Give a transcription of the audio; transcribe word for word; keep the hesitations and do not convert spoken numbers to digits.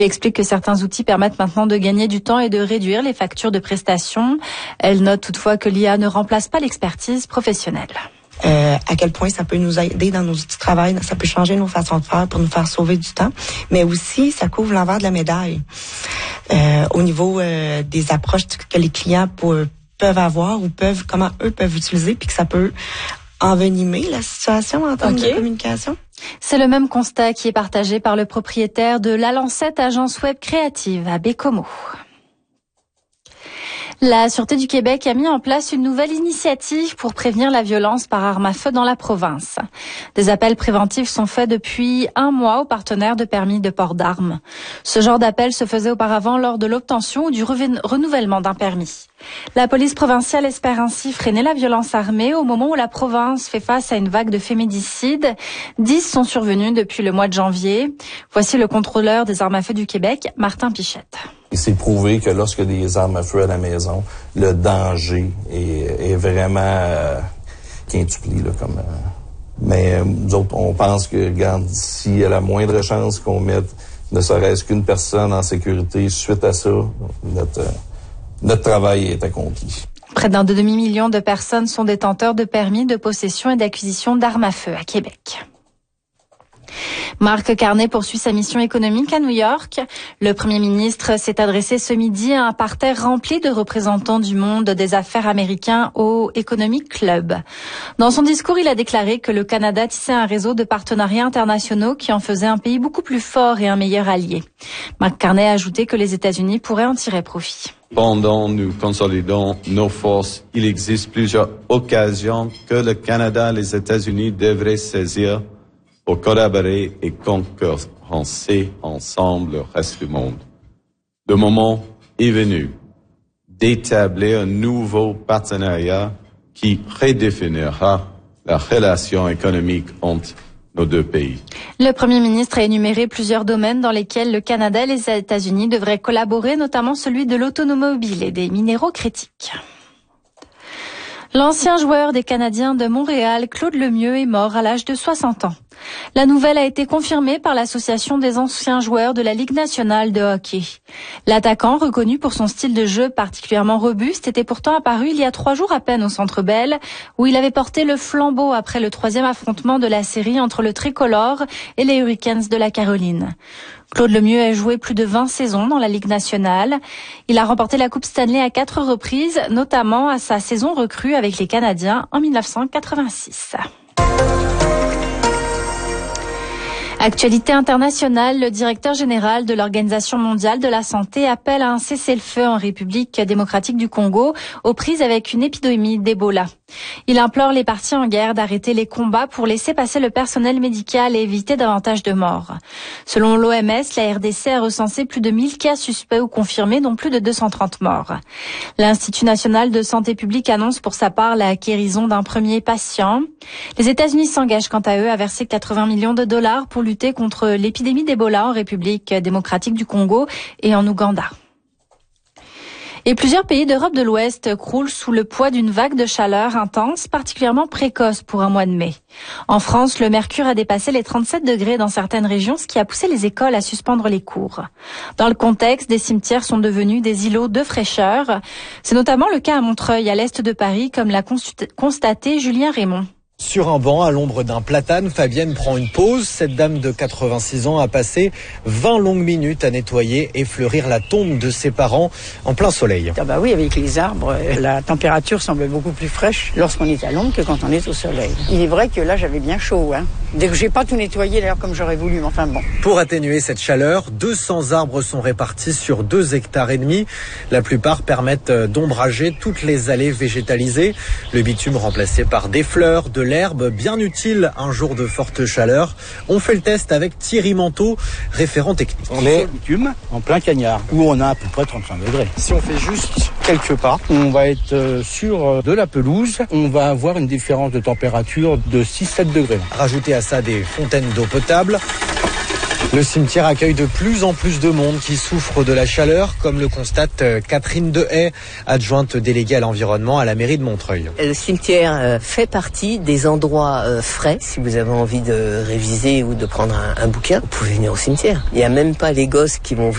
Elle explique que certains outils permettent maintenant de gagner du temps et de réduire les factures de prestations. Elle note toutefois que l'I A ne remplace pas l'expertise professionnelle. Euh, à quel point ça peut nous aider dans nos outils de travail, ça peut changer nos façons de faire pour nous faire sauver du temps, mais aussi ça couvre l'envers de la médaille euh, au niveau euh, des approches que les clients pour, peuvent avoir ou peuvent comment eux peuvent utiliser, puis que ça peut envenimer la situation en termes okay. de communication. C'est le même constat qui est partagé par le propriétaire de La Lancette, agence web créative à Bécomo. La Sûreté du Québec a mis en place une nouvelle initiative pour prévenir la violence par arme à feu dans la province. Des appels préventifs sont faits depuis un mois aux partenaires de permis de port d'armes. Ce genre d'appel se faisait auparavant lors de l'obtention ou du renouvellement d'un permis. La police provinciale espère ainsi freiner la violence armée au moment où la province fait face à une vague de féminicides. Dix sont survenus depuis le mois de janvier. Voici le contrôleur des armes à feu du Québec, Martin Pichette. Il s'est prouvé que lorsqu'il y a des armes à feu à la maison, le danger est, est vraiment euh, quintuplé. Là, comme, euh, mais euh, nous autres, on pense que, regarde, s'il y a la moindre chance qu'on mette ne serait-ce qu'une personne en sécurité, suite à ça, notre, euh, notre travail est accompli. Près d'un demi-million de personnes sont détenteurs de permis de possession et d'acquisition d'armes à feu à Québec. Marc Carney poursuit sa mission économique à New York. Le Premier ministre s'est adressé ce midi à un parterre rempli de représentants du monde des affaires américains au Economic Club. Dans son discours, il a déclaré que le Canada tissait un réseau de partenariats internationaux qui en faisait un pays beaucoup plus fort et un meilleur allié. Marc Carney a ajouté que les États-Unis pourraient en tirer profit. Pendant nous consolidons nos forces, il existe plusieurs occasions que le Canada et les États-Unis devraient saisir pour collaborer et concurrencer ensemble le reste du monde. Le moment est venu d'établir un nouveau partenariat qui redéfinira la relation économique entre nos deux pays. Le Premier ministre a énuméré plusieurs domaines dans lesquels le Canada et les États-Unis devraient collaborer, notamment celui de l'automobile et des minéraux critiques. L'ancien joueur des Canadiens de Montréal, Claude Lemieux, est mort à l'âge de soixante ans. La nouvelle a été confirmée par l'Association des anciens joueurs de la Ligue nationale de hockey. L'attaquant, reconnu pour son style de jeu particulièrement robuste, était pourtant apparu il y a trois jours à peine au Centre Bell, où il avait porté le flambeau après le troisième affrontement de la série entre le Tricolore et les Hurricanes de la Caroline. Claude Lemieux a joué plus de vingt saisons dans la Ligue nationale. Il a remporté la Coupe Stanley à quatre reprises, notamment à sa saison recrue avec les Canadiens en dix-neuf cent quatre-vingt-six. Actualité internationale, le directeur général de l'Organisation mondiale de la santé appelle à un cessez-le-feu en République démocratique du Congo, aux prises avec une épidémie d'Ebola. Il implore les partis en guerre d'arrêter les combats pour laisser passer le personnel médical et éviter davantage de morts. Selon l'O M S, la R D C a recensé plus de mille cas suspects ou confirmés, dont plus de deux cent trente morts. L'Institut national de santé publique annonce pour sa part la guérison d'un premier patient. Les États-Unis s'engagent quant à eux à verser quatre-vingts millions de dollars pour lutter contre l'épidémie d'Ebola en République démocratique du Congo et en Ouganda. Et plusieurs pays d'Europe de l'Ouest croulent sous le poids d'une vague de chaleur intense, particulièrement précoce pour un mois de mai. En France, le mercure a dépassé les trente-sept degrés dans certaines régions, ce qui a poussé les écoles à suspendre les cours. Dans le contexte, des cimetières sont devenus des îlots de fraîcheur. C'est notamment le cas à Montreuil, à l'est de Paris, comme l'a constaté Julien Raymond. Sur un banc, à l'ombre d'un platane, Fabienne prend une pause. Cette dame de quatre-vingt-six ans a passé vingt longues minutes à nettoyer et fleurir la tombe de ses parents en plein soleil. Ah bah oui, avec les arbres, la température semble beaucoup plus fraîche lorsqu'on est à l'ombre que quand on est au soleil. Il est vrai que là, j'avais bien chaud. Hein. Dès que j'ai pas tout nettoyé d'ailleurs comme j'aurais voulu, mais enfin bon. Pour atténuer cette chaleur, deux cents arbres sont répartis sur deux hectares et demi. La plupart permettent d'ombrager toutes les allées végétalisées. Le bitume remplacé par des fleurs, de l'herbe, bien utile un jour de forte chaleur. On fait le test avec Thierry Manteau, référent technique. On est bitume en plein cagnard, où on a à peu près trente-cinq degrés. Si on fait juste quelques pas, on va être sur de la pelouse. On va avoir une différence de température de six à sept degrés. Rajoutez à ça des fontaines d'eau potable. Le cimetière accueille de plus en plus de monde qui souffre de la chaleur, comme le constate Catherine Dehaye, adjointe déléguée à l'environnement à la mairie de Montreuil. Le cimetière fait partie des endroits frais. Si vous avez envie de réviser ou de prendre un, un bouquin, vous pouvez venir au cimetière. Il n'y a même pas les gosses qui vont